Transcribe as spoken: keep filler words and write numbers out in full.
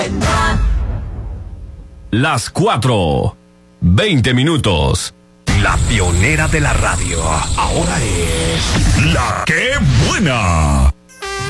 Las cuatro, veinte minutos. La pionera de la radio, ahora es La Qué Buena.